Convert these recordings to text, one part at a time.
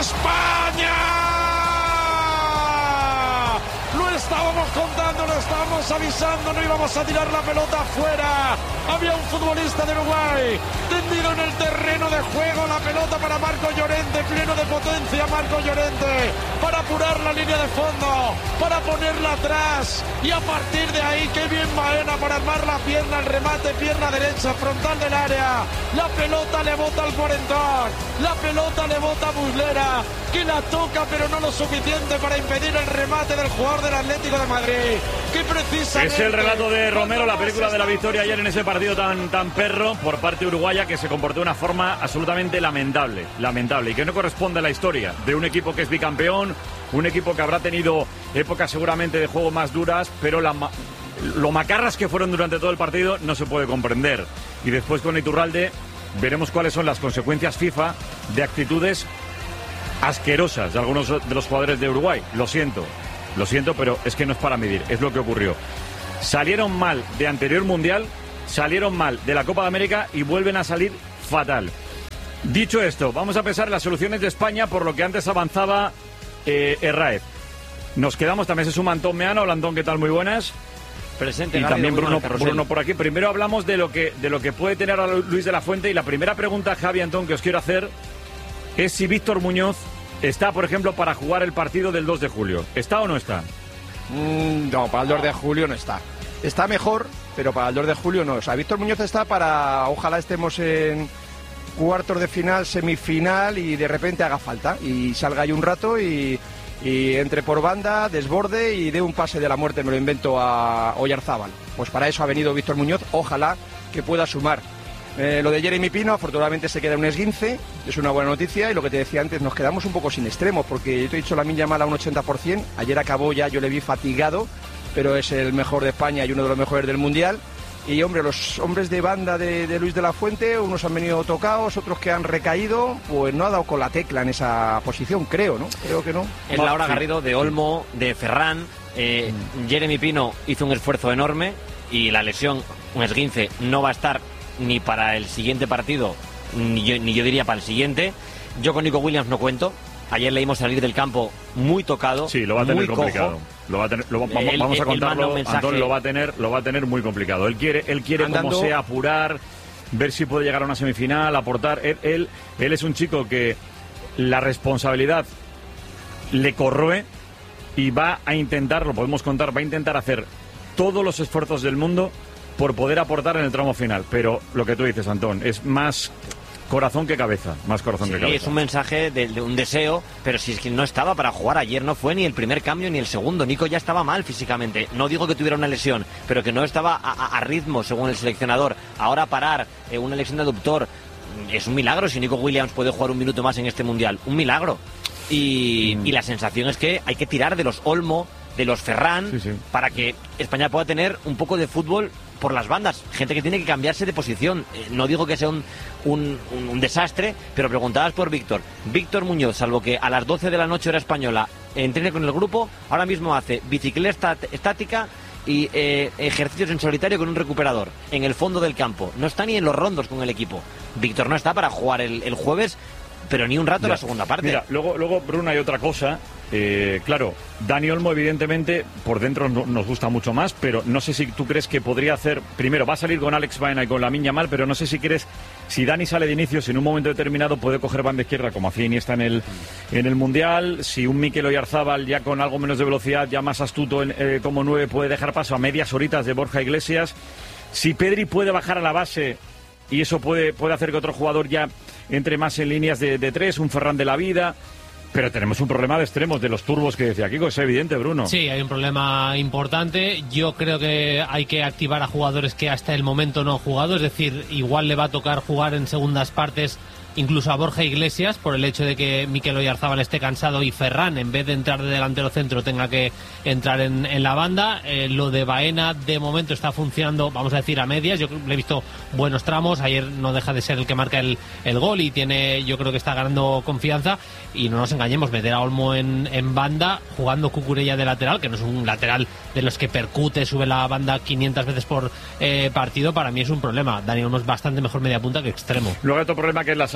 España. Lo estábamos contando, lo estábamos avisando, no íbamos a tirar la pelota afuera. Había un futbolista de Uruguay tendido en el terreno de juego, la pelota para Marco Llorente, pleno de potencia Marco Llorente, para apurar la línea de fondo, para ponerla atrás, y a partir de ahí, qué bien Baena para armar la pierna, el remate, pierna derecha, frontal del área, la pelota le bota al cuarentón, la pelota le bota a Muslera, que la toca pero no lo suficiente para impedir el remate del jugador del Atlético de Madrid, que precisamente... Es el relato de Romero, la película de la victoria ayer en ese partido tan perro por parte uruguaya, que se comportó de una forma absolutamente lamentable, y que no corresponde a la historia de un equipo que es bicampeón, un equipo que habrá tenido épocas seguramente de juego más duras, pero lo macarras que fueron durante todo el partido no se puede comprender. Y después con Iturralde veremos cuáles son las consecuencias FIFA de actitudes asquerosas de algunos de los jugadores de Uruguay. Lo siento, pero es que no es para medir, es lo que ocurrió. Salieron mal de anterior mundial, salieron mal de la Copa de América y vuelven a salir fatal. Dicho esto, vamos a pensar en las soluciones de España, por lo que antes avanzaba Herráez. Nos quedamos, también se suma Antón Meano. Hola Antón, ¿qué tal? Muy buenas. Presente, y Garrido, también Bruno por aquí. Primero hablamos de lo que puede tener a Luis de la Fuente, y la primera pregunta, Javi, Antón, que os quiero hacer es si Víctor Muñoz está, por ejemplo, para jugar el partido del 2 de julio. ¿Está o no está? No, para el 2 de julio no está. Está mejor, pero para el 2 de julio no. O sea, Víctor Muñoz está para, ojalá estemos en cuartos de final, semifinal, y de repente haga falta y salga ahí un rato y entre por banda, desborde y dé un pase de la muerte, me lo invento, a Oyarzábal. Pues para eso ha venido Víctor Muñoz, ojalá que pueda sumar. Lo de Jeremy Pino, afortunadamente se queda un esguince, es una buena noticia, y lo que te decía antes, nos quedamos un poco sin extremos, porque yo te he dicho Lamine Yamal a un 80%, ayer acabó ya, yo le vi fatigado, pero es el mejor de España y uno de los mejores del Mundial. Y hombre, los hombres de banda de Luis de la Fuente, unos han venido tocados, otros que han recaído, pues no ha dado con la tecla en esa posición, creo, ¿no? Creo que no. Es la hora, Garrido, de Olmo, de Ferran. Jeremy Pino hizo un esfuerzo enorme y la lesión, un esguince, no va a estar ni para el siguiente partido, ni yo diría para el siguiente. Yo con Nico Williams no cuento. Ayer leímos salir del campo muy tocado. Sí, lo va a tener complicado. Vamos a contarlo, Antón, lo va a tener muy complicado. Él quiere como sea apurar, ver si puede llegar a una semifinal, aportar. Él es un chico que la responsabilidad le corroe y va a intentar, lo podemos contar, va a intentar hacer todos los esfuerzos del mundo por poder aportar en el tramo final. Pero lo que tú dices, Antón, es más corazón que cabeza, más corazón que cabeza. Es un mensaje de un deseo, pero si es que no estaba para jugar ayer, no fue ni el primer cambio ni el segundo. Nico ya estaba mal físicamente, no digo que tuviera una lesión, pero que no estaba a ritmo según el seleccionador. Ahora parar una lesión de aductor es un milagro. Si Nico Williams puede jugar un minuto más en este Mundial, un milagro. Y la sensación es que hay que tirar de los Olmo, de los Ferran, para que España pueda tener un poco de fútbol por las bandas, gente que tiene que cambiarse de posición. No digo que sea un desastre, pero preguntabas por Víctor Muñoz, salvo que a las 12 de la noche hora española entrene con el grupo, ahora mismo hace bicicleta estática y ejercicios en solitario con un recuperador en el fondo del campo. No está ni en los rondos con el equipo. Víctor no está para jugar el jueves, pero ni un rato en la segunda parte. Mira, luego Bruno, hay otra cosa. Claro, Dani Olmo evidentemente por dentro nos gusta mucho más, pero no sé si tú crees que podría hacer, primero va a salir con Alex Baena y con Lamine Yamal, pero no sé si Dani sale de inicio, si en un momento determinado puede coger banda izquierda como hacía Iniesta en el Mundial, si un Mikel Oyarzábal ya con algo menos de velocidad, ya más astuto como 9, puede dejar paso a medias horitas de Borja Iglesias, si Pedri puede bajar a la base y eso puede hacer que otro jugador ya entre más en líneas de 3, un Ferran de la vida. Pero tenemos un problema de extremos, de los turbos que decía Kiko, es evidente, Bruno. Sí, hay un problema importante. Yo creo que hay que activar a jugadores que hasta el momento no han jugado, es decir, igual le va a tocar jugar en segundas partes incluso a Borja Iglesias, por el hecho de que Mikel Oyarzábal esté cansado y Ferran, en vez de entrar de delantero centro, tenga que entrar en la banda. Lo de Baena de momento está funcionando, vamos a decir, a medias. Yo le he visto buenos tramos, ayer no deja de ser el que marca el gol y yo creo que está ganando confianza. Y no nos engañemos, meter a Olmo en banda, jugando Cucurella de lateral, que no es un lateral de los que percute, sube la banda 500 veces por partido, para mí es un problema. Dani Olmo es bastante mejor media punta que extremo. Luego hay otro problema, que es la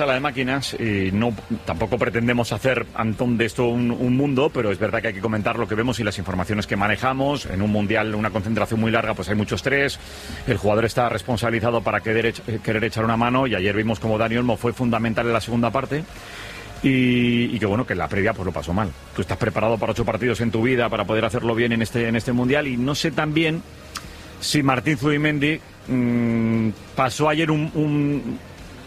sala de máquinas y tampoco pretendemos hacer, Antón, de esto un mundo, pero es verdad que hay que comentar lo que vemos y las informaciones que manejamos. En un mundial, una concentración muy larga, pues hay mucho estrés. El jugador está responsabilizado para querer echar una mano, y ayer vimos como Dani Olmo fue fundamental en la segunda parte. Y que bueno, que en la previa pues lo pasó mal. Tú estás preparado para 8 partidos en tu vida para poder hacerlo bien en este mundial, y no sé también si Martín Zubimendi pasó ayer un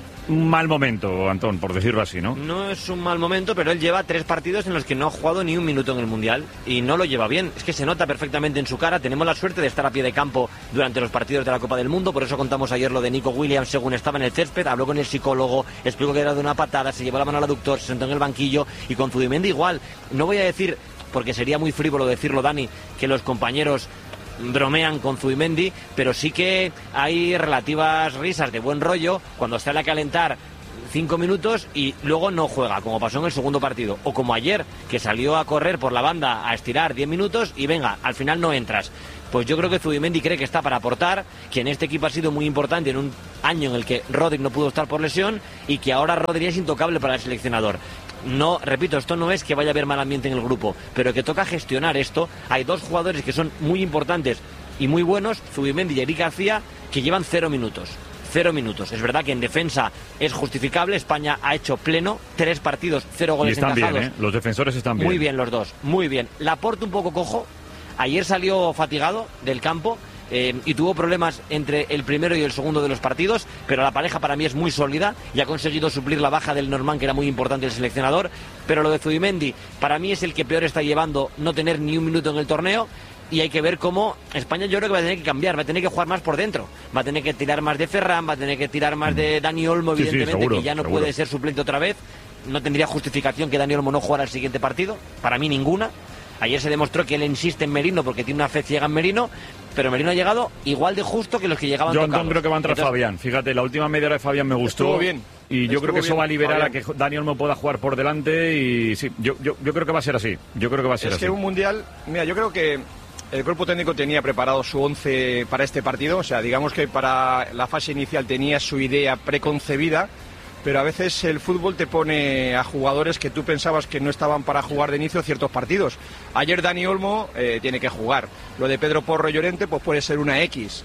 mal momento, Antón, por decirlo así, ¿no? No es un mal momento, pero él lleva 3 partidos en los que no ha jugado ni un minuto en el Mundial y no lo lleva bien. Es que se nota perfectamente en su cara. Tenemos la suerte de estar a pie de campo durante los partidos de la Copa del Mundo, por eso contamos ayer lo de Nico Williams según estaba en el césped. Habló con el psicólogo, explicó que era de una patada, se llevó la mano al aductor, se sentó en el banquillo, y con Zubimendi igual. No voy a decir, porque sería muy frívolo decirlo, Dani, que los compañeros bromean con Zubimendi, pero sí que hay relativas risas de buen rollo cuando sale a calentar 5 minutos y luego no juega, como pasó en el segundo partido, o como ayer, que salió a correr por la banda a estirar 10 minutos y venga, al final no entras. Pues yo creo que Zubimendi cree que está para aportar, que en este equipo ha sido muy importante en un año en el que Rodri no pudo estar por lesión y que ahora Rodri es intocable para el seleccionador. No, repito, esto no es que vaya a haber mal ambiente en el grupo, pero que toca gestionar esto. Hay 2 jugadores que son muy importantes y muy buenos, Zubimendi y Eric García, que llevan 0 minutos. 0 minutos. Es verdad que en defensa es justificable. España ha hecho pleno, 3 partidos, 0 goles encajados. Y están bien, ¿eh? Los defensores están bien. Muy bien los dos, muy bien. Laporte un poco cojo. Ayer salió fatigado del campo y tuvo problemas entre el primero y el segundo de los partidos, pero la pareja para mí es muy sólida y ha conseguido suplir la baja del Normand, que era muy importante el seleccionador. Pero lo de Zubimendi para mí es el que peor está llevando no tener ni un minuto en el torneo. Y hay que ver cómo España, yo creo que va a tener que cambiar, va a tener que jugar más por dentro, va a tener que tirar más de Ferran, va a tener que tirar más de Dani Olmo, evidentemente, seguro, que ya no puede ser suplente otra vez. No tendría justificación que Dani Olmo no jugara el siguiente partido, para mí ninguna. Ayer se demostró que él insiste en Merino porque tiene una fe ciega en Merino, pero Merino ha llegado igual de justo que los que llegaban tocados. Yo creo que va a entrar Fabián. Fíjate, la última media hora de Fabián me gustó. Estuvo bien. Y yo creo que eso va a liberar Fabián, a que Dani Olmo pueda jugar por delante. Y sí, yo creo que va a ser así. Yo creo que va a ser así. Es que un mundial, mira, yo creo que el cuerpo técnico tenía preparado su 11 para este partido. O sea, digamos que para la fase inicial tenía su idea preconcebida. Pero a veces el fútbol te pone a jugadores que tú pensabas que no estaban para jugar de inicio ciertos partidos. Ayer Dani Olmo tiene que jugar. Lo de Pedro Porro y Llorente pues puede ser una X,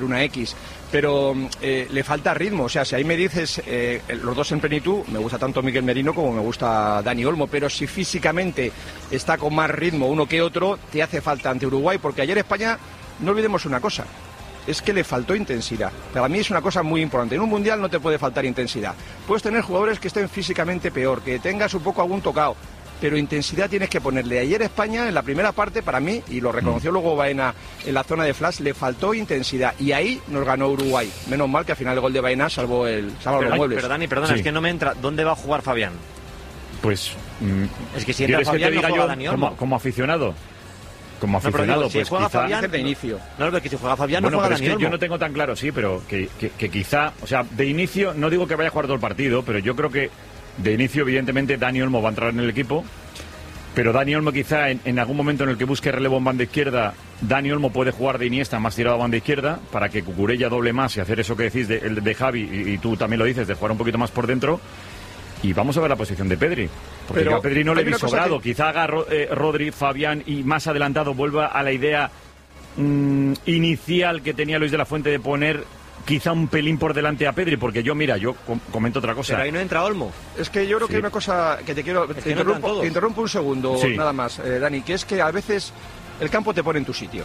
pero le falta ritmo. O sea, si ahí me dices los dos en plenitud, me gusta tanto Miguel Merino como me gusta Dani Olmo, pero si físicamente está con más ritmo uno que otro, te hace falta ante Uruguay, porque ayer España, no olvidemos una cosa, es que le faltó intensidad. Para mí es una cosa muy importante. En un mundial no te puede faltar intensidad. Puedes tener jugadores que estén físicamente peor, que tengas un poco algún tocado, pero intensidad tienes que ponerle. Ayer España, en la primera parte, para mí, y lo reconoció luego Baena en la zona de flash, le faltó intensidad. Y ahí nos ganó Uruguay. Menos mal que al final el gol de Baena salvó los muebles. Pero Dani, perdona, sí. Es que no me entra. ¿Dónde va a jugar Fabián? Pues... es que si entra Fabián, no juega Dani Olmo. Como aficionado. Como aficionado, no, si pues juega quizá... Fabián, de inicio. No, pero que si juega Fabián bueno, no juega Dani Olmo. Yo no tengo tan claro, sí, pero que quizá... O sea, de inicio, no digo que vaya a jugar todo el partido, pero yo creo que de inicio, evidentemente, Dani Olmo va a entrar en el equipo. Pero Dani Olmo quizá en algún momento en el que busque relevo en banda izquierda, Dani Olmo puede jugar de Iniesta más tirado a banda izquierda para que Cucurella doble más y hacer eso que decís de Javi, y tú también lo dices, de jugar un poquito más por dentro. Y vamos a ver la posición de Pedri, porque yo a Pedri no le vi sobrado. Quizá haga Rodri, Fabián y más adelantado vuelva a la idea inicial que tenía Luis de la Fuente de poner quizá un pelín por delante a Pedri, porque yo comento otra cosa. Pero ahí no entra Olmo. Es que yo creo que hay una cosa que te interrumpo un segundo, nada más, Dani, que es que a veces el campo te pone en tu sitio.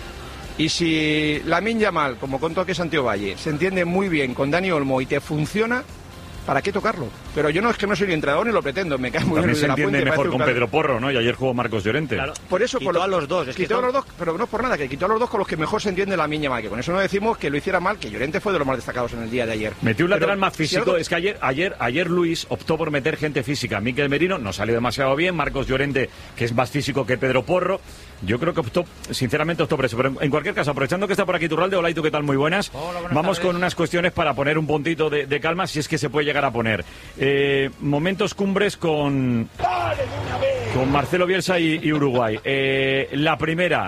Y si Lamine Yamal, como contó aquí Santiago Valle, se entiende muy bien con Dani Olmo y te funciona, ¿para qué tocarlo? Pero yo no es que no soy ni entrenador ni lo pretendo, me cae muy también bien. Se entiende mejor con Pedro Porro, ¿no? Y ayer jugó Marcos Llorente. Claro. Por eso quitó a los dos. Quitó a los dos, pero no por nada, que quitó a los dos con los que mejor se entiende Lamine Yamal, que con eso no decimos que lo hiciera mal, que Llorente fue de los más destacados en el día de ayer. Metió un lateral más físico, es que ayer Luis optó por meter gente física. Mikel Merino no salió demasiado bien, Marcos Llorente, que es más físico que Pedro Porro. Yo creo que sinceramente optó por eso. Pero en cualquier caso, aprovechando que está por aquí Iturralde, hola, ¿y tú qué tal? Muy buenas. Hola, buenas Vamos tardes. con unas cuestiones para poner un puntito de calma, si es que se puede llegar a poner. Momentos cumbres con Marcelo Bielsa y Uruguay. La primera,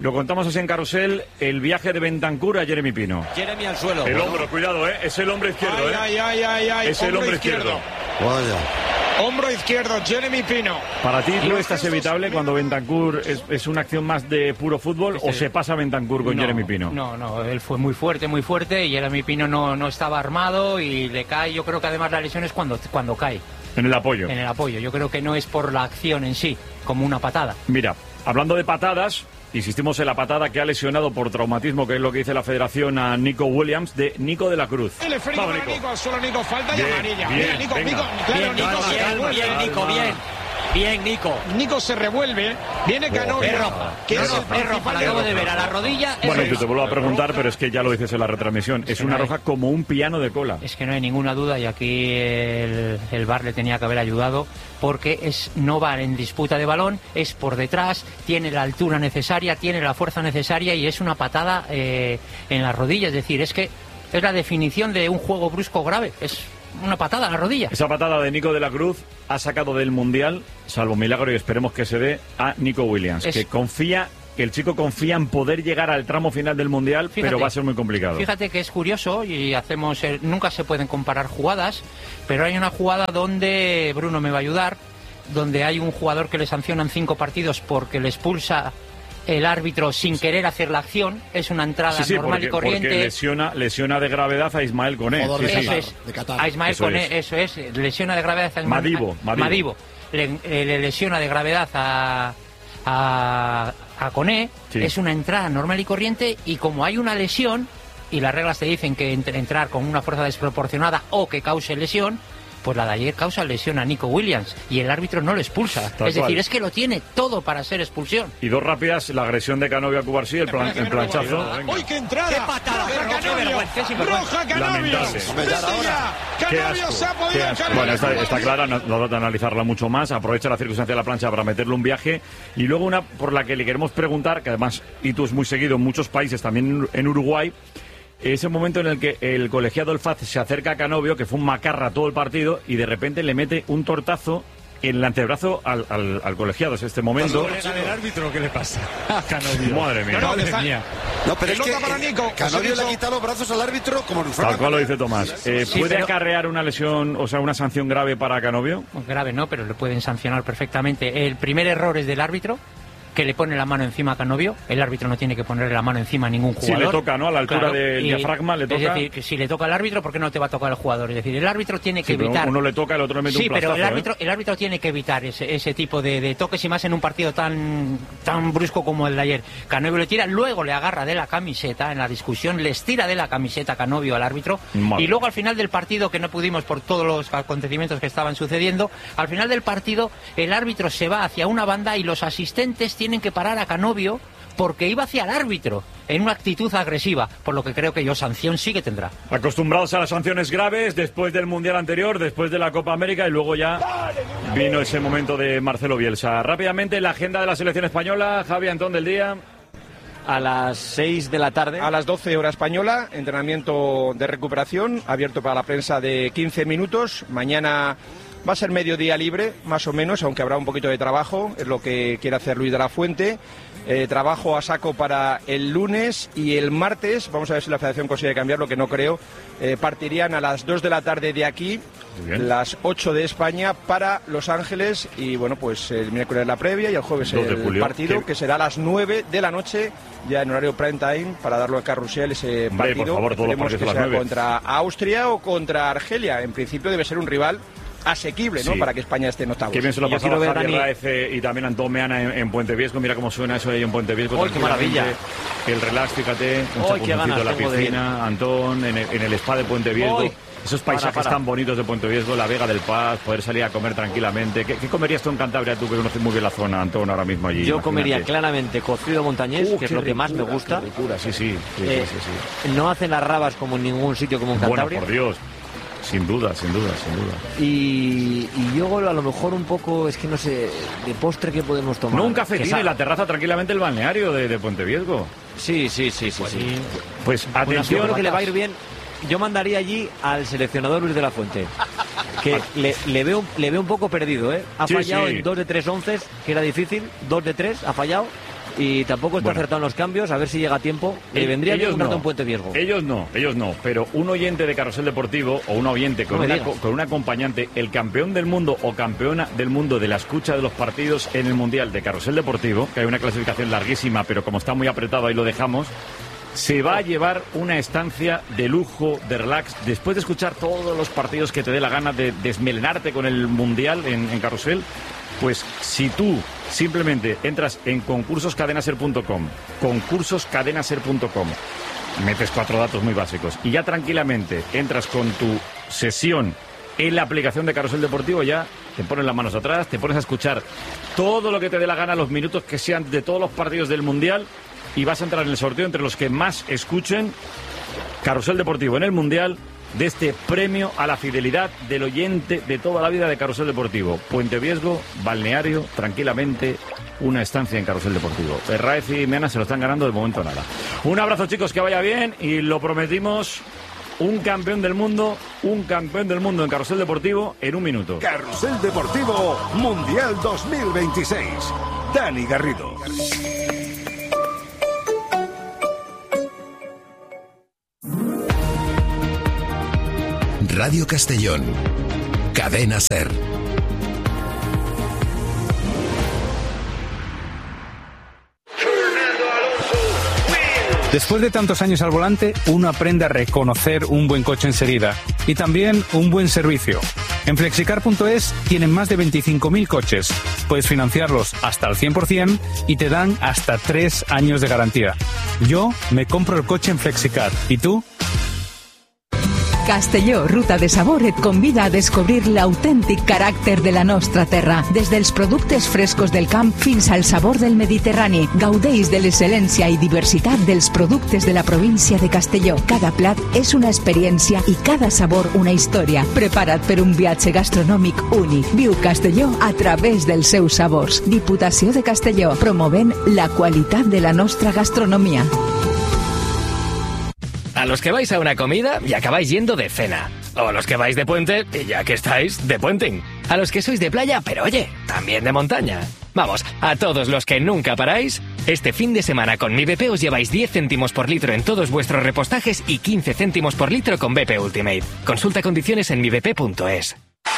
Lo contamos así en Carrusel, el viaje de Bentancur a Jeremy Pino. Jeremy al suelo. El hombro, cuidado, es el hombro izquierdo, es el hombro izquierdo. Hombro izquierdo, Jeremy Pino. ¿Para ti no estás evitable cuando Bentancur es una acción más de puro fútbol o se pasa Bentancur con Jeremy Pino? No, él fue muy fuerte y Jeremy Pino no estaba armado y le cae. Yo creo que además la lesión es cuando cae. En el apoyo. En el apoyo, yo creo que no es por la acción en sí, como una patada. Mira, hablando de patadas, insistimos en la patada que ha lesionado por traumatismo, que es lo que dice la federación, a Nico Williams, de Nico de la Cruz. Vamos, Nico. Al suelo, Nico, falta bien, y amarilla. Bien, Nico, venga. Claro, Nico, bien. Bien, Nico. Nico se revuelve, viene Canovio. Es roja, la acabo de ver a la rodilla. Bueno, yo te vuelvo a preguntar, pero es que ya lo dices en la retransmisión. Es una roja como un piano de cola. Es que no hay ninguna duda y aquí el VAR le tenía que haber ayudado porque no va en disputa de balón, es por detrás, tiene la altura necesaria, tiene la fuerza necesaria y es una patada en la rodilla. Es decir, es que es la definición de un juego brusco grave. Es una patada a la rodilla. Esa patada de Nico de la Cruz ha sacado del Mundial, salvo milagro y esperemos que se dé, a Nico Williams, que el chico confía en poder llegar al tramo final del Mundial, pero va a ser muy complicado. Fíjate que es curioso y nunca se pueden comparar jugadas, pero hay una jugada donde, Bruno me va a ayudar, donde hay un jugador que le sancionan 5 partidos porque le expulsa el árbitro sin querer hacer la acción. Es una entrada normal y corriente. Porque lesiona de gravedad a Ismael Koné. A Ismael Koné, eso es. Lesiona de gravedad a Ismael Madibo. Le lesiona de gravedad a Koné. Es una entrada normal y corriente y como hay una lesión y las reglas te dicen que entrar con una fuerza desproporcionada o que cause lesión, pues la de ayer causa lesión a Nico Williams y el árbitro no lo expulsa. Es decir, es que lo tiene todo para ser expulsión. Y dos rápidas, la agresión de Canovio a Cubarsí, el planchazo. ¡Uy, qué entrada! ¡Qué patada! ¡Roja Canovio! ¡Qué asco! Bueno, está clara, no trata de analizarla mucho más. Aprovecha la circunstancia de la plancha para meterle un viaje. Y luego una por la que le queremos preguntar, que además Itu es muy seguido en muchos países, también en Uruguay. Ese momento en el que el colegiado del FAZ se acerca a Canovio, que fue un macarra todo el partido, y de repente le mete un tortazo en el antebrazo al colegiado. Es este momento. ¿El árbitro qué le pasa a Canovio? Madre mía. No, pero es que Canovio le ha quitado los brazos al árbitro como tal cual lo dice Tomás. ¿Puede acarrear una lesión, o sea, una sanción grave para Canovio? Grave no, pero le pueden sancionar perfectamente. El primer error es del árbitro, que le pone la mano encima a Canovio. El árbitro no tiene que ponerle la mano encima a ningún jugador. Si le toca, ¿no? A la altura del diafragma le toca. Es decir, que si le toca al árbitro, ¿por qué no te va a tocar al jugador? Es decir, el árbitro tiene que evitar. Uno le toca, el otro le mete un plastazo. Sí, pero el árbitro tiene que evitar ese tipo de toques y más en un partido tan brusco como el de ayer. Canovio le tira, luego le agarra de la camiseta en la discusión, les tira de la camiseta Canovio al árbitro. Y luego al final del partido, que no pudimos por todos los acontecimientos que estaban sucediendo, al final del partido el árbitro se va hacia una banda y los asistentes tienen que parar a Canovio porque iba hacia el árbitro en una actitud agresiva, por lo que creo que sanción sí que tendrá. Acostumbrados a las sanciones graves después del Mundial anterior, después de la Copa América y luego ya vino ese momento de Marcelo Bielsa. Rápidamente la agenda de la selección española, Javi Antón del día. A las 6 de la tarde. A las 12 hora española, entrenamiento de recuperación, abierto para la prensa de 15 minutos. Mañana va a ser mediodía libre, más o menos, aunque habrá un poquito de trabajo, es lo que quiere hacer Luis de la Fuente. Trabajo a saco para el lunes y el martes, vamos a ver si la Federación consigue cambiarlo, que no creo, partirían a las 2 de la tarde de aquí, las 8 de España para Los Ángeles y bueno, pues el miércoles la previa y el jueves el partido, que será a las 9 de la noche, ya en horario prime time, para darlo a Carrusel ese partido. Por favor, esperemos que sea contra Austria o contra Argelia. En principio debe ser un rival asequible, ¿no? Para que España esté en octavos. Qué bien se lo pasaba Javier Raez y también Antón Meana en Puente Viesgo. Mira cómo suena eso ahí en Puente Viesgo. ¡Qué maravilla! El relax, fíjate, un chapuzoncito en la piscina, Antón, en el spa de Puente Viesgo. Esos paisajes tan bonitos de Puente Viesgo, la Vega del Paz, poder salir a comer tranquilamente. ¿Qué comerías tú en Cantabria, tú que conoces muy bien la zona, Antón, ahora mismo allí? Yo comería claramente cocido montañés, que es lo que más me gusta. Qué ricura, sí. No hacen las rabas como en ningún sitio como en Cantabria. Bueno, por Dios. Sin duda. Y yo a lo mejor un poco, es que no sé, de postre que podemos tomar. No, un cafetín en la terraza tranquilamente el balneario de Puente Viesgo. Sí. Pues atención. Yo creo que le va a ir bien. Yo mandaría allí al seleccionador Luis de la Fuente, que le veo un poco perdido, ¿eh? Ha fallado en 2 de 3 onces, que era difícil, 2 de 3, ha fallado. y tampoco está acertado en los cambios, a ver si llega a tiempo. Vendría bien un Puente Viesgo. Ellos no, pero un oyente de Carrusel Deportivo o un oyente con un acompañante, el campeón del mundo o campeona del mundo de la escucha de los partidos en el Mundial de Carrusel Deportivo, que hay una clasificación larguísima, pero como está muy apretado ahí lo dejamos, se va a llevar una estancia de lujo, de relax, después de escuchar todos los partidos que te dé la gana, de desmelenarte con el Mundial en Carrusel. Pues si tú simplemente entras en concursoscadenaser.com, metes 4 datos muy básicos y ya tranquilamente entras con tu sesión en la aplicación de Carrusel Deportivo, ya te pones las manos atrás, te pones a escuchar todo lo que te dé la gana, los minutos que sean de todos los partidos del Mundial, y vas a entrar en el sorteo entre los que más escuchen Carrusel Deportivo en el Mundial, de este premio a la fidelidad del oyente de toda la vida de Carrusel Deportivo. Puente Viesgo, balneario, tranquilamente, una estancia en Carrusel Deportivo. Herráez y Meana se lo están ganando, de momento nada. Un abrazo, chicos, que vaya bien, y lo prometimos, un campeón del mundo en Carrusel Deportivo en un minuto. Carrusel Deportivo Mundial 2026. Dani Garrido. Radio Castellón, Cadena SER. Después de tantos años al volante, uno aprende a reconocer un buen coche enseguida y también un buen servicio. En Flexicar.es tienen más de 25.000 coches. Puedes financiarlos hasta el 100% y te dan hasta 3 años de garantía. Yo me compro el coche en Flexicar. ¿Y tú? Castelló, ruta de sabor, et convida a descobrir l'autèntic caràcter de la nostra terra. Des dels productes frescos del camp fins al sabor del Mediterrani. Gaudeix de l'excel·lència i diversitat dels productes de la província de Castelló. Cada plat és una experiència i cada sabor una història. Prepara't per un viatge gastronòmic únic. Viu Castelló a través dels seus sabors. Diputació de Castelló, promovent la qualitat de la nostra gastronomia. A los que vais a una comida y acabáis yendo de cena. O a los que vais de puente y ya que estáis, de puenting. A los que sois de playa, pero oye, también de montaña. Vamos, a todos los que nunca paráis, este fin de semana con Mi BP os lleváis 10 céntimos por litro en todos vuestros repostajes y 15 céntimos por litro con BP Ultimate. Consulta condiciones en mibp.es.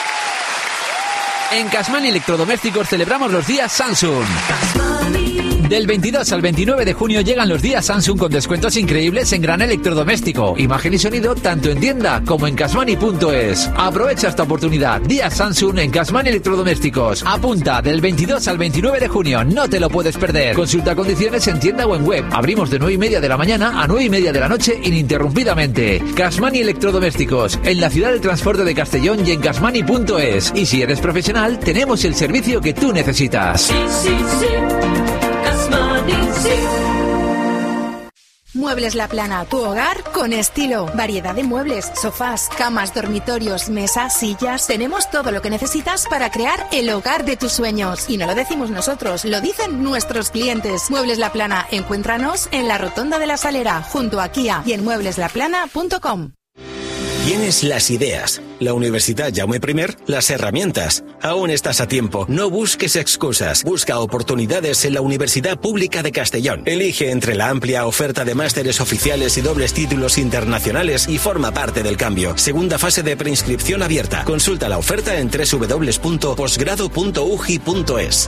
En Casmani Electrodomésticos celebramos los días Samsung. Del 22 al 29 de junio llegan los días Samsung con descuentos increíbles en gran electrodoméstico, imagen y sonido tanto en tienda como en Casmani.es. Aprovecha esta oportunidad. Días Samsung en Casmani Electrodomésticos. Apunta, del 22 al 29 de junio. No te lo puedes perder. Consulta condiciones en tienda o en web. Abrimos de 9:30 de la mañana a 9:30 de la noche ininterrumpidamente. Casmani Electrodomésticos, en la ciudad de transporte de Castellón y en Casmani.es. Y si eres profesional, tenemos el servicio que tú necesitas. Sí. Muebles La Plana, tu hogar con estilo. Variedad de muebles, sofás, camas, dormitorios, mesas, sillas. Tenemos todo lo que necesitas para crear el hogar de tus sueños. Y no lo decimos nosotros, lo dicen nuestros clientes. Muebles La Plana, encuéntranos en la Rotonda de la Salera, junto a Kia, y en muebleslaplana.com. Tienes las ideas, la Universidad Jaume I, las herramientas. Aún estás a tiempo, no busques excusas, busca oportunidades en la Universidad Pública de Castellón. Elige entre la amplia oferta de másteres oficiales y dobles títulos internacionales y forma parte del cambio. Segunda fase de preinscripción abierta. Consulta la oferta en www.posgrado.ugi.es.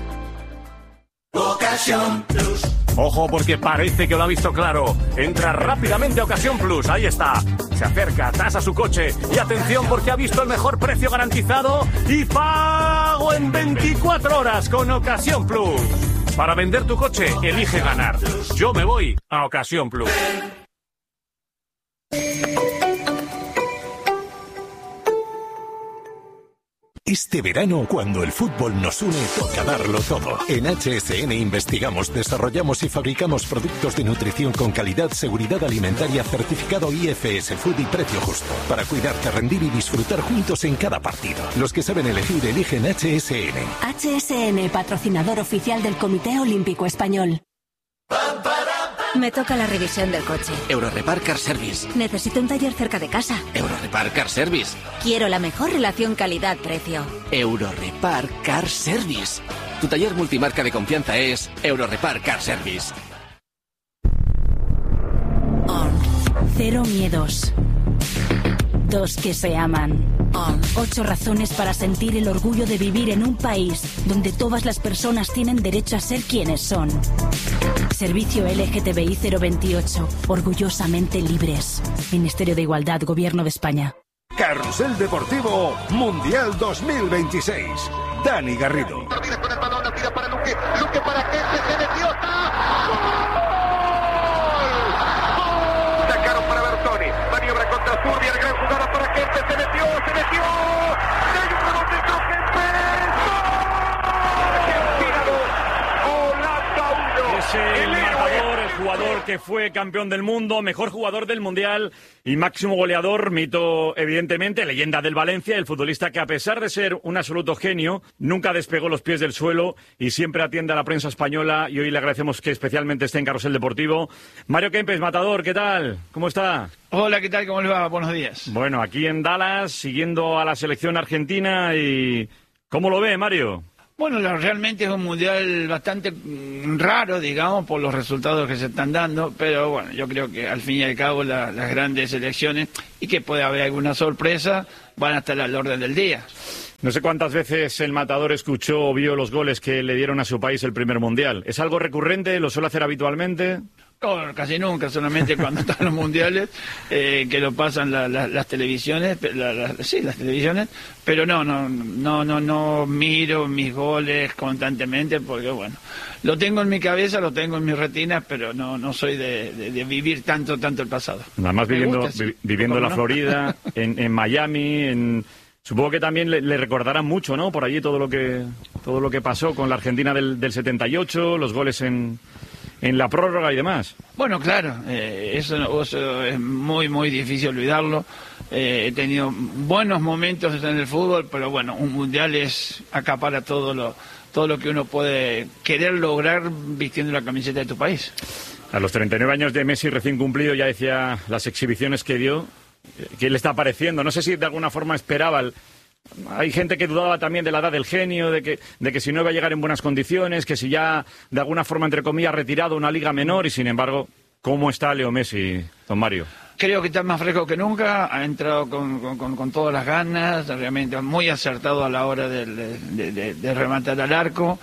Ocasión Plus. Ojo, porque parece que lo ha visto claro. Entra rápidamente a Ocasión Plus, ahí está. Se acerca, tasa su coche y atención porque ha visto el mejor precio garantizado y pago en 24 horas con Ocasión Plus. Para vender tu coche, elige ganar. Yo me voy a Ocasión Plus. Este verano, cuando el fútbol nos une, toca darlo todo. En HSN investigamos, desarrollamos y fabricamos productos de nutrición con calidad, seguridad alimentaria, certificado IFS Food y precio justo. Para cuidarte, rendir y disfrutar juntos en cada partido. Los que saben elegir, eligen HSN. HSN, patrocinador oficial del Comité Olímpico Español. Me toca la revisión del coche. Eurorepar Car Service. Necesito un taller cerca de casa. Eurorepar Car Service. Quiero la mejor relación calidad-precio. Eurorepar Car Service. Tu taller multimarca de confianza es Eurorepar Car Service. Cero miedos. 2 que se aman. 8 razones para sentir el orgullo de vivir en un país donde todas las personas tienen derecho a ser quienes son. Servicio LGTBI 028. Orgullosamente libres. Ministerio de Igualdad, Gobierno de España. Carrusel Deportivo Mundial 2026. Dani Garrido. Con el balón, la tira para Luque. Luque para que se metió. Sacaron para Bertoni. Maniobra contra Zurbi. El gran jugada para Kempe. Se metió. Hay un balón de Kempe. Es el matador, el jugador que fue campeón del mundo, mejor jugador del mundial y máximo goleador, mito evidentemente, leyenda del Valencia, el futbolista que a pesar de ser un absoluto genio, nunca despegó los pies del suelo y siempre atiende a la prensa española, y hoy le agradecemos que especialmente esté en Carrusel Deportivo. Mario Kempes, matador, ¿qué tal? ¿Cómo está? Hola, ¿qué tal? ¿Cómo le va? Buenos días. Bueno, aquí en Dallas, siguiendo a la selección argentina, y ¿cómo lo ve, Mario? Bueno, realmente es un mundial bastante raro, digamos, por los resultados que se están dando, pero bueno, yo creo que al fin y al cabo las grandes selecciones, y que puede haber alguna sorpresa, van a estar al orden del día. No sé cuántas veces el matador escuchó o vio los goles que le dieron a su país el primer mundial. ¿Es algo recurrente? ¿Lo suele hacer habitualmente? No, casi nunca, solamente cuando están los mundiales, que lo pasan las televisiones, las televisiones, pero no miro mis goles constantemente, porque bueno, lo tengo en mi cabeza, lo tengo en mis retinas, pero no soy de vivir tanto el pasado. Nada más viviendo en la Florida, en Miami, supongo que también le recordarán mucho, ¿no? Por allí todo lo que pasó con la Argentina del 78, los goles en la prórroga y demás. Bueno, claro, eso es muy difícil olvidarlo. He tenido buenos momentos en el fútbol, pero bueno, un mundial acapara todo lo que uno puede querer lograr vistiendo la camiseta de tu país. A los 39 años de Messi recién cumplido, ya decía las exhibiciones que dio. ¿Qué le está pareciendo? No sé si de alguna forma esperaba Hay gente que dudaba también de la edad del genio, de que si no iba a llegar en buenas condiciones, que si ya de alguna forma, entre comillas, retirado una liga menor, y sin embargo, ¿cómo está Leo Messi, don Mario? Creo que está más fresco que nunca, ha entrado con todas las ganas, realmente muy acertado a la hora de rematar al arco.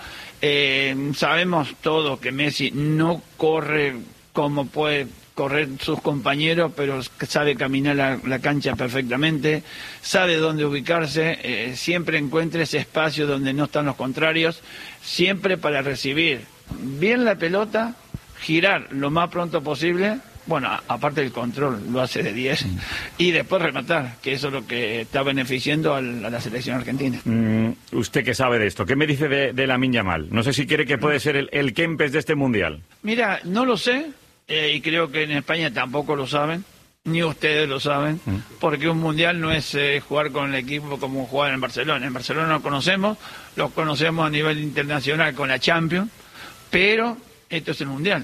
Sabemos todos que Messi no corre como puede correr sus compañeros, pero sabe caminar la cancha perfectamente, sabe dónde ubicarse, siempre encuentra ese espacio donde no están los contrarios, siempre para recibir bien la pelota, girar lo más pronto posible, bueno, aparte del control, lo hace de 10, y después rematar, que eso es lo que está beneficiando a la selección argentina. ¿Usted qué sabe de esto? ¿Qué me dice de Lamine Yamal? No sé si cree que puede ser el Kempes de este Mundial. Mira, no lo sé. Y creo que en España tampoco lo saben, ni ustedes lo saben, porque un mundial no es jugar con el equipo como jugar en Barcelona. En Barcelona lo conocemos a nivel internacional con la Champions, pero esto es el mundial.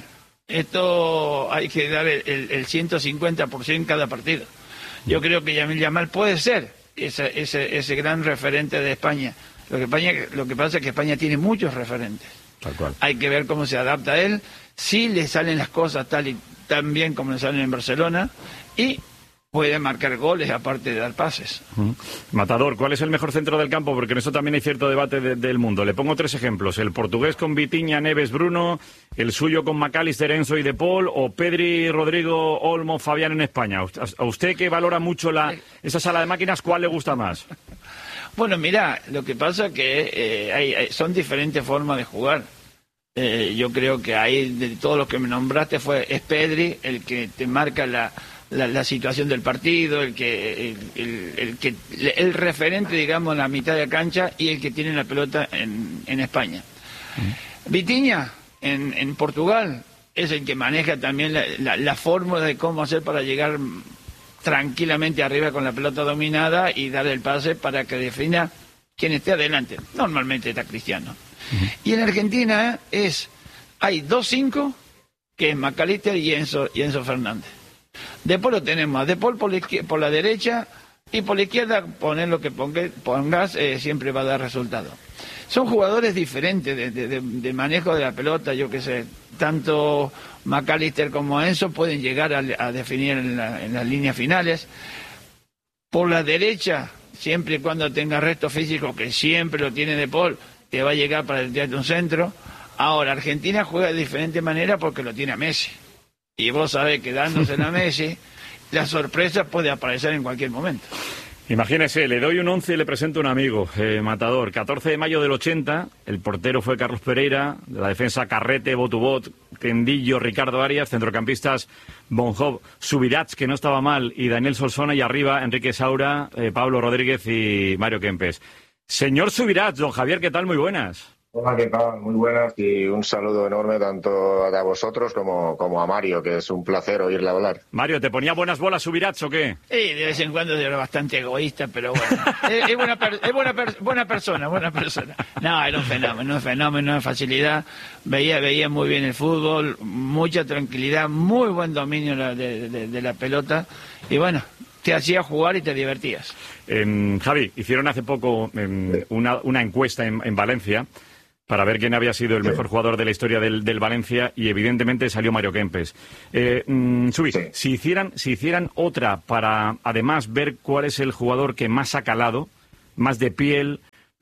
Esto hay que dar el 150% cada partido. Yo creo que Lamine Yamal puede ser ese gran referente de España. Lo que pasa es que España tiene muchos referentes. Tal cual. Hay que ver cómo se adapta a él, si le salen las cosas tan bien como le salen en Barcelona, y puede marcar goles aparte de dar pases. Matador, ¿cuál es el mejor centro del campo? Porque en eso también hay cierto debate del mundo. Le pongo 3 ejemplos: el portugués con Vitinha, Neves, Bruno, el suyo con McAllister, Enzo y De Paul, o Pedri, Rodrigo, Olmo, Fabián en España. ¿A usted, que valora mucho esa sala de máquinas, cuál le gusta más? Bueno, mira, lo que pasa es que son diferentes formas de jugar. Yo creo que ahí, de todos los que me nombraste, es Pedri el que te marca la situación del partido, el referente, digamos, en la mitad de la cancha, y el que tiene la pelota en España. Vitinha, en Portugal, es el que maneja también la fórmula de cómo hacer para llegar tranquilamente arriba con la pelota dominada y dar el pase para que defina quien esté adelante. Normalmente está Cristiano. Y en Argentina hay 2 5 que es McAllister y Enzo Fernández. Después lo tenemos a De Paul por la derecha, y por la izquierda poner lo que pongas siempre va a dar resultado. Son jugadores diferentes de manejo de la pelota, yo que sé, tanto McAllister como Enzo pueden llegar a definir en las líneas finales. Por la derecha, siempre y cuando tenga resto físico, que siempre lo tiene De Paul, te va a llegar para tirarte un centro. Ahora, Argentina juega de diferente manera porque lo tiene a Messi. Y vos sabés que dándose a Messi, la sorpresa puede aparecer en cualquier momento. Imagínese, le doy un 11 y le presento un amigo, Matador. 14 de mayo del 80, el portero fue Carlos Pereira, de la defensa Carrete, Botubot, Tendillo, Ricardo Arias, centrocampistas Bonjob, Subirats, que no estaba mal, y Daniel Solsona, y arriba Enrique Saura, Pablo Rodríguez y Mario Kempes. Señor Subirats, don Javier, ¿qué tal? Muy buenas. Hola, ¿qué tal? Muy buenas y un saludo enorme tanto a vosotros como a Mario, que es un placer oírle hablar. Mario, ¿te ponía buenas bolas Subirats o qué? Sí, de vez en cuando era bastante egoísta, pero bueno. es buena persona. No, era un fenómeno de facilidad. Veía muy bien el fútbol, mucha tranquilidad, muy buen dominio de la pelota. Y bueno, te hacía jugar y te divertías. Javi, hicieron hace poco una encuesta en Valencia para ver quién había sido el mejor jugador de la historia del Valencia, y evidentemente salió Mario Kempes. Subi, sí. si hicieran otra para además ver cuál es el jugador que más ha calado, más de piel,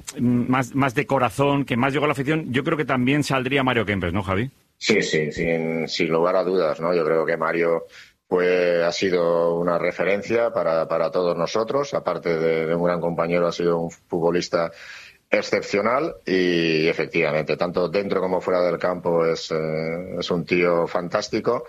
más de corazón, que más llegó a la afición, yo creo que también saldría Mario Kempes, ¿no, Javi? Sí, sin lugar a dudas, ¿no? Yo creo que Mario ha sido una referencia para todos nosotros, aparte de un gran compañero, ha sido un futbolista excepcional y efectivamente, tanto dentro como fuera del campo es un tío fantástico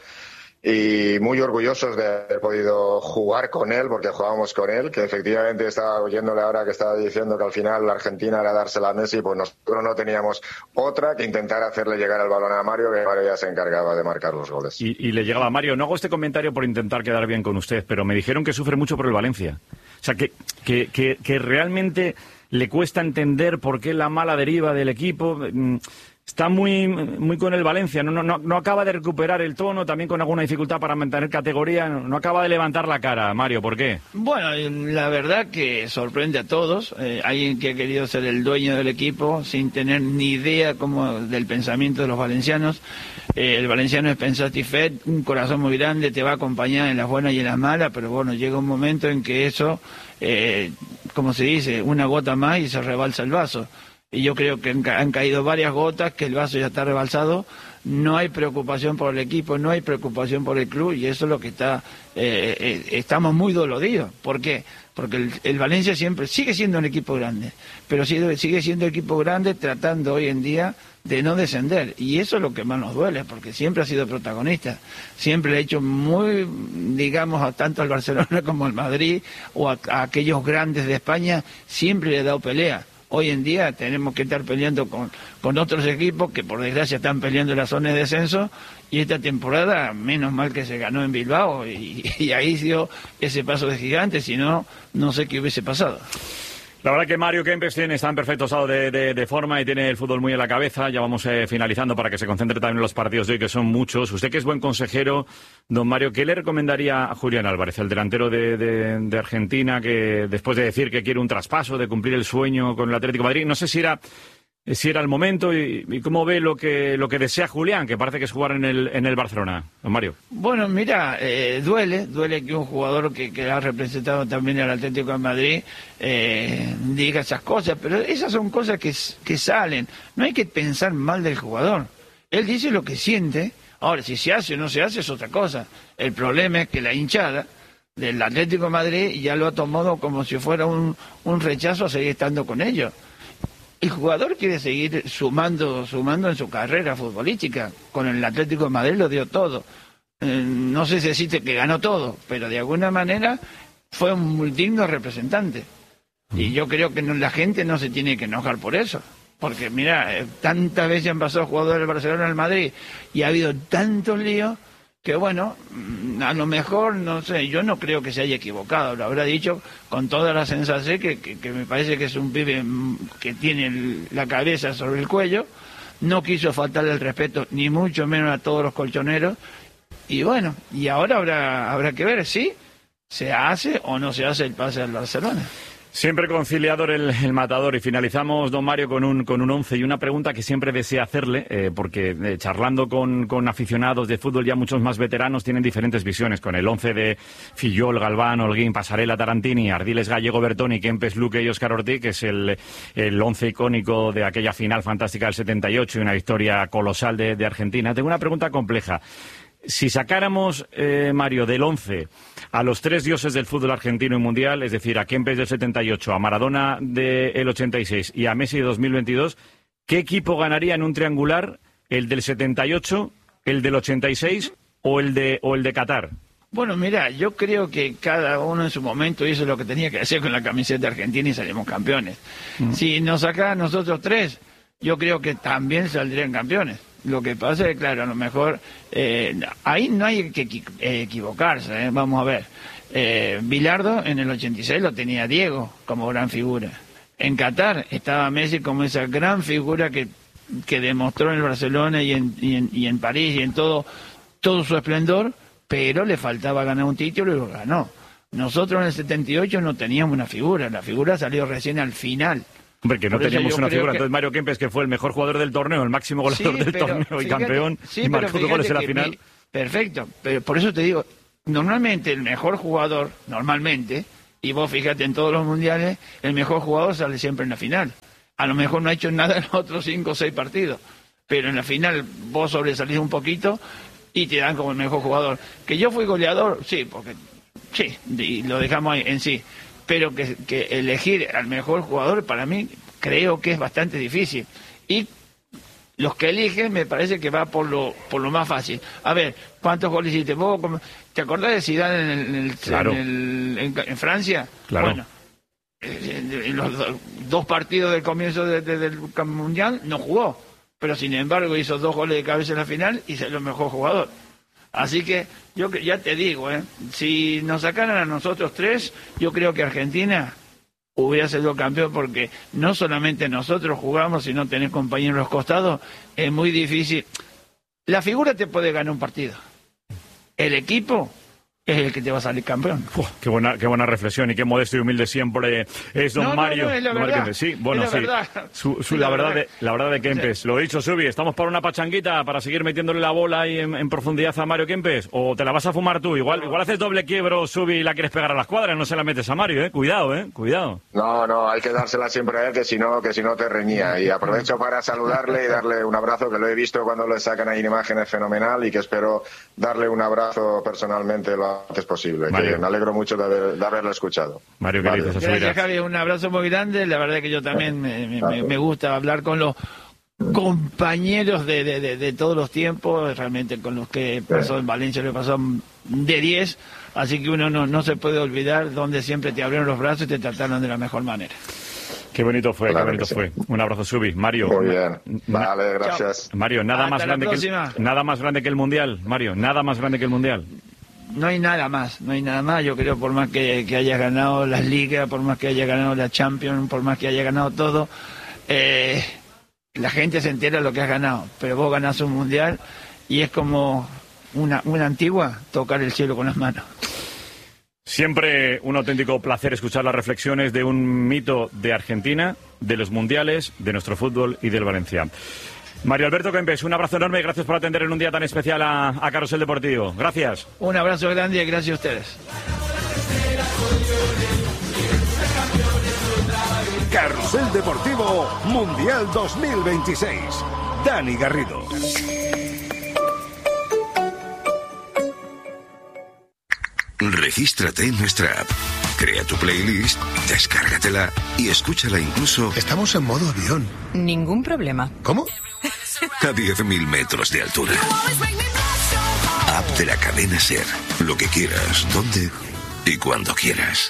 y muy orgullosos de haber podido jugar con él, porque jugábamos con él, que efectivamente estaba oyéndole ahora que estaba diciendo que al final la Argentina era dársela a Messi, pues nosotros no teníamos otra que intentar hacerle llegar el balón a Mario, que Mario ya se encargaba de marcar los goles. Y le llegaba a Mario. No hago este comentario por intentar quedar bien con usted, pero me dijeron que sufre mucho por el Valencia. O sea, que realmente le cuesta entender por qué la mala deriva del equipo. Está muy con el Valencia, no acaba de recuperar el tono, también con alguna dificultad para mantener categoría, no acaba de levantar la cara. Mario, ¿por qué? Bueno, la verdad que sorprende a todos. Alguien que ha querido ser el dueño del equipo sin tener ni idea del pensamiento de los valencianos. El valenciano es pensatifet, un corazón muy grande, te va a acompañar en las buenas y en las malas, pero bueno, llega un momento en que eso, como se dice, una gota más y se rebalsa el vaso. Y yo creo que han caído varias gotas, que el vaso ya está rebalsado, no hay preocupación por el equipo, no hay preocupación por el club, y eso es lo que estamos muy doloridos. ¿Por qué? Porque el Valencia siempre sigue siendo un equipo grande, pero sigue siendo equipo grande tratando hoy en día de no descender, y eso es lo que más nos duele, porque siempre ha sido protagonista, siempre le ha hecho muy, digamos, tanto al Barcelona como al Madrid, o a aquellos grandes de España, siempre le ha dado pelea. Hoy en día tenemos que estar peleando con otros equipos que por desgracia están peleando en la zona de descenso, y esta temporada menos mal que se ganó en Bilbao y ahí dio ese paso de gigante, si no, no sé qué hubiese pasado. La verdad que Mario Kempes está en perfecto estado de forma y tiene el fútbol muy en la cabeza. Ya vamos finalizando para que se concentre también en los partidos de hoy, que son muchos. Usted, que es buen consejero, don Mario, ¿qué le recomendaría a Julián Álvarez, el delantero de Argentina, que después de decir que quiere un traspaso, de cumplir el sueño con el Atlético de Madrid, no sé si era el momento y cómo ve lo que desea Julián, que parece que es jugar en el Barcelona, don Mario? Bueno, mira, duele que un jugador que ha representado también al Atlético de Madrid diga esas cosas, pero esas son cosas que salen. No hay que pensar mal del jugador. Él dice lo que siente. Ahora, si se hace o no se hace es otra cosa. El problema es que la hinchada del Atlético de Madrid ya lo ha tomado como si fuera un rechazo a seguir estando con ellos. El jugador quiere seguir sumando en su carrera futbolística. Con el Atlético de Madrid lo dio todo. No sé si decirte que ganó todo, pero de alguna manera fue un muy digno representante. Y yo creo que la gente no se tiene que enojar por eso. Porque mira, tantas veces han pasado jugadores del Barcelona al Madrid y ha habido tantos líos que bueno, a lo mejor, no sé, yo no creo que se haya equivocado, lo habrá dicho con toda la sensación que me parece que es un pibe que tiene la cabeza sobre el cuello, no quiso faltarle el respeto, ni mucho menos a todos los colchoneros. Y bueno, y ahora habrá que ver si se hace o no se hace el pase al Barcelona. Siempre conciliador el matador. Y finalizamos, don Mario, con un 11 y una pregunta que siempre desea hacerle, porque charlando con aficionados de fútbol ya muchos más veteranos tienen diferentes visiones, con el 11 de Fillol, Galván, Holguín, Pasarela, Tarantini, Ardiles, Gallego, Bertoni, Kempes, Luque y Óscar Ortiz, que es el 11 icónico de aquella final fantástica del 78 y una victoria colosal de Argentina. Tengo una pregunta compleja. Si sacáramos, Mario, del 11 a los 3 dioses del fútbol argentino y mundial, es decir, a Kempes del 78, a Maradona del 86 y a Messi de 2022, ¿qué equipo ganaría en un triangular, el del 78, el del 86 o el de Qatar? Bueno, mira, yo creo que cada uno en su momento hizo lo que tenía que hacer con la camiseta argentina y salimos campeones. Si nos sacaran nosotros 3, yo creo que también saldrían campeones. Lo que pasa es que, claro, a lo mejor ahí no hay que equivocarse, vamos a ver. Bilardo en el 86 lo tenía Diego como gran figura. En Qatar estaba Messi como esa gran figura que demostró en el Barcelona y en París y en todo su esplendor, pero le faltaba ganar un título y lo ganó. Nosotros en el 78 no teníamos una figura, la figura salió recién al final. Hombre, que no teníamos una figura. Entonces Mario Kempes, que fue el mejor jugador del torneo, el máximo goleador del torneo y campeón, y marcó 2 goles en la final. Perfecto, pero por eso te digo, normalmente el mejor jugador, y vos fíjate en todos los mundiales, el mejor jugador sale siempre en la final. A lo mejor no ha hecho nada en los otros 5 o 6 partidos, pero en la final vos sobresalís un poquito y te dan como el mejor jugador. Que yo fui goleador, sí, y lo dejamos ahí en sí. Pero que elegir al mejor jugador para mí creo que es bastante difícil. Y los que eligen me parece que va por lo más fácil. A ver, ¿cuántos goles hiciste vos? ¿Te acordás de Zidane en Francia? Claro. Bueno, en los 2 partidos del comienzo del Mundial no jugó. Pero sin embargo hizo 2 goles de cabeza en la final y salió el mejor jugador. Así que yo ya te digo, si nos sacaran a nosotros 3, yo creo que Argentina hubiera sido campeón, porque no solamente nosotros jugamos, sino tenés compañeros a los costados, es muy difícil. La figura te puede ganar un partido. El equipo es el que te va a salir campeón. Qué buena reflexión y qué modesto y humilde siempre es don Mario. Es la verdad. Sí, bueno, es la sí. verdad. La verdad de Kempes. Sí. Lo dicho, Subi, ¿estamos para una pachanguita para seguir metiéndole la bola ahí en profundidad a Mario Kempes? ¿O te la vas a fumar tú? Igual haces doble quiebro, Subi, y la quieres pegar a la escuadra, no se la metes a Mario, Cuidado, cuidado. No, hay que dársela siempre a él, que si no te reñía. Y aprovecho para saludarle y darle un abrazo, que lo he visto cuando le sacan ahí en imágenes fenomenal, y que espero darle un abrazo personalmente lo antes posible. Que me alegro mucho de haberlo escuchado. Mario, ¿qué dices? Gracias, Javi, un abrazo muy grande. La verdad que yo también me gusta hablar con los compañeros de todos los tiempos, realmente con los que pasó en Valencia, le pasó de 10, así que uno no se puede olvidar donde siempre te abrieron los brazos y te trataron de la mejor manera. Qué bonito fue, claro, qué bonito fue. Un abrazo, Subi. Mario. Muy bien. Vale, gracias. Chao. Mario, nada más grande que el Mundial, Mario, nada más grande que el Mundial. No hay nada más. Yo creo, por más que hayas ganado las ligas, por más que hayas ganado la Champions, por más que hayas ganado todo, la gente se entera de lo que has ganado, pero vos ganás un mundial y es como una antigua tocar el cielo con las manos. Siempre un auténtico placer escuchar las reflexiones de un mito de Argentina, de los mundiales, de nuestro fútbol y del Valencia. Mario Alberto Kempes, un abrazo enorme y gracias por atender en un día tan especial a Carrusel Deportivo. Gracias. Un abrazo grande y gracias a ustedes. Carrusel Deportivo Mundial 2026. Dani Garrido. Regístrate en nuestra app. Crea tu playlist, descárgatela y escúchala incluso... Estamos en modo avión. Ningún problema. ¿Cómo? A 10.000 metros de altura. App de la cadena SER. Lo que quieras, donde y cuando quieras.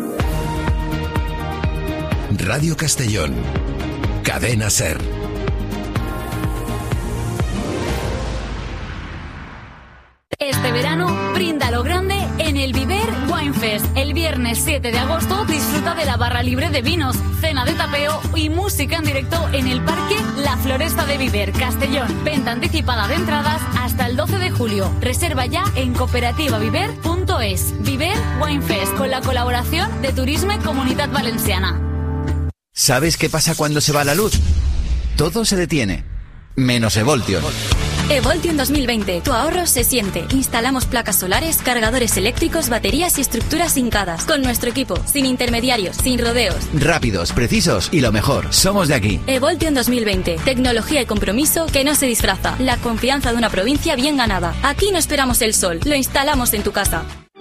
Radio Castellón. Cadena SER. Este verano, brinda lo grande en el Viver Wine Fest. El viernes 7 de agosto disfruta de la barra libre de vinos, cena de tapeo y música en directo en el Parque La Floresta de Viver, Castellón. Venta anticipada de entradas hasta el 12 de julio. Reserva ya en cooperativaviver.es. Viver Wine Fest, con la colaboración de Turisme Comunitat Valenciana. ¿Sabes qué pasa cuando se va la luz? Todo se detiene, menos Evoltion. Evoltion 2020, tu ahorro se siente. Instalamos placas solares, cargadores eléctricos, baterías y estructuras hincadas. Con nuestro equipo, sin intermediarios, sin rodeos. Rápidos, precisos y lo mejor, somos de aquí. Evoltion 2020, tecnología y compromiso que no se disfraza. La confianza de una provincia bien ganada. Aquí no esperamos el sol, lo instalamos en tu casa.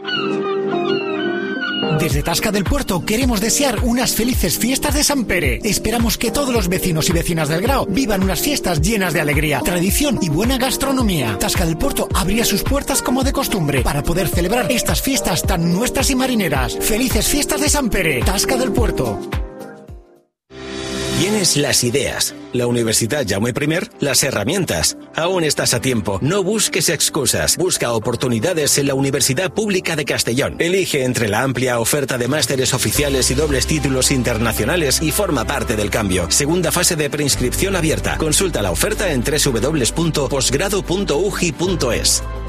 Desde Tasca del Puerto queremos desear unas felices fiestas de Sant Pere. Esperamos que todos los vecinos y vecinas del Grao vivan unas fiestas llenas de alegría, tradición y buena gastronomía. Tasca del Puerto abría sus puertas como de costumbre para poder celebrar estas fiestas tan nuestras y marineras. Felices fiestas de Sant Pere. Tasca del Puerto. Tienes las ideas, la Universidad Jaume I, las herramientas. Aún estás a tiempo. No busques excusas. Busca oportunidades en la Universidad Pública de Castellón. Elige entre la amplia oferta de másteres oficiales y dobles títulos internacionales y forma parte del cambio. Segunda fase de preinscripción abierta. Consulta la oferta en www.posgrado.ugi.es.